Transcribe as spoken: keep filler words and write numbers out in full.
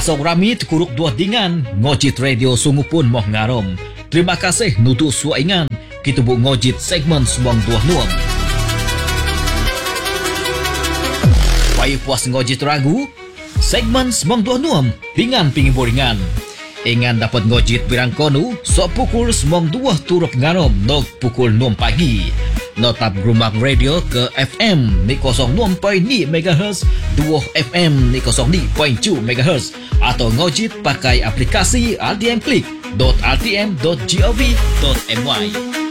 Pasok rami tekuruk dua dingan, ngojit radio sungu pun moh ngarom. Terima kasih nutu suaingan, kita bu ngojit segmen semong dua nuam. Payah puas ngojit ragu, segmen semong dua nuam, pingan pingin boringan. Ingan dapat ngojit birang konu, sok pukul semong dua turuk ngarom, nok pukul enam pagi. Notap rumah radio ke F M ni kosong enam perpuluhan lima megahertz, dua F M ni kosong lima perpuluhan tujuh megahertz atau ngojit pakai aplikasi r t m klik dot r t m dot gov dot my.